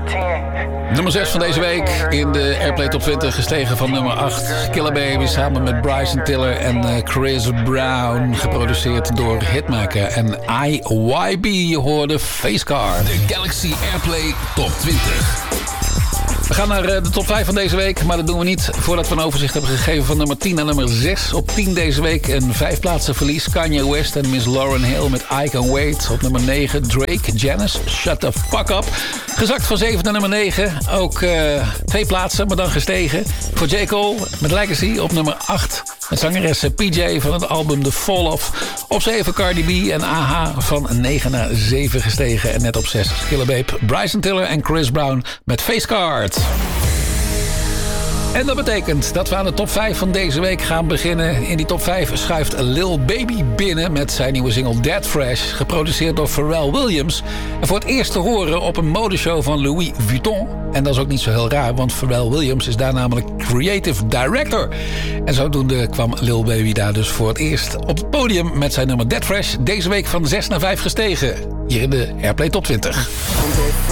Nummer 6 van deze week in de Airplay Top 20, gestegen van nummer 8. Killer Baby samen met Bryson Tiller en Chris Brown, geproduceerd door Hitmaker en IYB. Je hoorde Facecard. De Galaxy Airplay Top 20. We gaan naar de top 5 van deze week, maar dat doen we niet voordat we een overzicht hebben gegeven van nummer 10 naar nummer 6. Op 10 deze week een 5 plaatsen verlies. Kanye West en Miss Lauryn Hill met I Can Wait. Op nummer 9 Drake, Janice, Shut the Fuck Up. Gezakt van 7 naar nummer 9. Ook 2 plaatsen, maar dan gestegen. Voor J. Cole met Legacy op nummer 8. Met zangeres PJ van het album The Fall Off. Op 7 Cardi B en AHA van 9 naar 7 gestegen. En net op 6 Killer Babe, Bryson Tiller en Chris Brown met Facecard. En dat betekent dat we aan de top 5 van deze week gaan beginnen. In die top 5 schuift Lil Baby binnen met zijn nieuwe single Dead Fresh, geproduceerd door Pharrell Williams. En voor het eerst te horen op een modeshow van Louis Vuitton. En dat is ook niet zo heel raar, want Pharrell Williams is daar namelijk creative director. En zodoende kwam Lil Baby daar dus voor het eerst op het podium met zijn nummer Dead Fresh. Deze week van 6 naar 5 gestegen. Hier in de Airplay Top 20.